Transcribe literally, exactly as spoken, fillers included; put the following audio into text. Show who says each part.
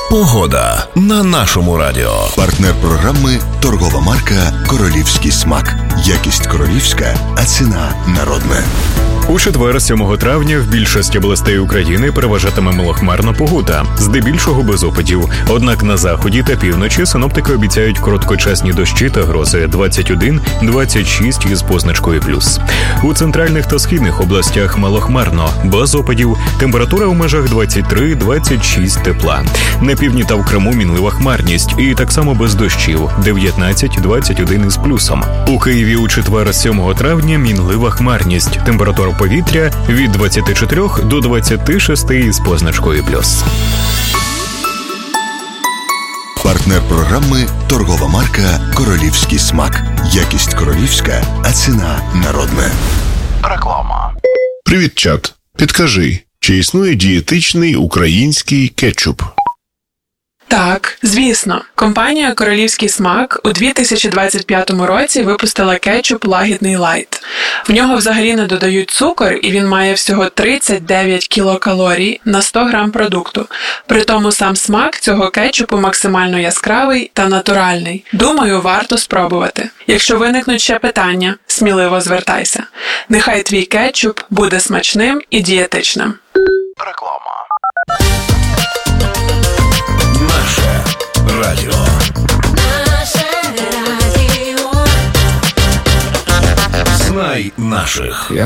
Speaker 1: Погода на нашому радіо.
Speaker 2: Партнер програми – торгова марка «Королівський смак». Якість королівська, а ціна народна.
Speaker 3: У четвер, сьомого травня, в більшості областей України переважатиме малохмарна погода, здебільшого без опадів. Однак на заході та півночі синоптики обіцяють короткочасні дощі та грози двадцять один - двадцять шість із позначкою плюс. У центральних та східних областях малохмарно, без опадів, температура у межах двадцять три - двадцять шість тепла. На півдні та в Криму мінлива хмарність і так само без дощів дев'ятнадцять - двадцять один із плюсом. У Києві у четвер, сьомого травня, мінлива хмарність, температура повітря від двадцяти чотирьох до двадцяти шести із позначкою плюс.
Speaker 2: Партнер програми – торгова марка «Королівський смак». Якість королівська, а ціна народна.
Speaker 1: Реклама.
Speaker 4: Привіт, чат. Підкажи, чи існує дієтичний український кетчуп?
Speaker 5: Так, звісно. Компанія «Королівський смак» у дві тисячі двадцять п'ятому році випустила кетчуп «Лагідний лайт». В нього взагалі не додають цукор, і він має всього тридцять дев'ять кілокалорій на сто грам продукту. Притому сам смак цього кетчупу максимально яскравий та натуральний. Думаю, варто спробувати. Якщо виникнуть ще питання, сміливо звертайся. Нехай твій кетчуп буде смачним і дієтичним.
Speaker 1: Реклама. Наше радіо.
Speaker 6: Наше радіо.
Speaker 1: Знай наших.